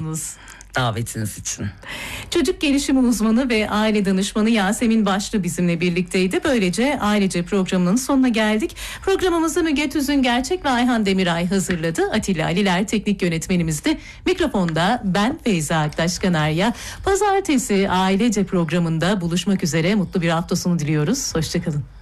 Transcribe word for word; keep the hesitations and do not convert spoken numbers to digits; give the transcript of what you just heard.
olunuz. Davetiniz için. Çocuk gelişimi uzmanı ve aile danışmanı Yasemin Başlı bizimle birlikteydi. Böylece Ailece programının sonuna geldik. Programımızı Müge Tüzün Gerçek ve Ayhan Demiray hazırladı. Atilla Aliler teknik yönetmenimizdi. Mikrofonda ben Feyza Aktaş Kanarya. Pazartesi Ailece programında buluşmak üzere. Mutlu bir hafta sonu diliyoruz. Hoşçakalın.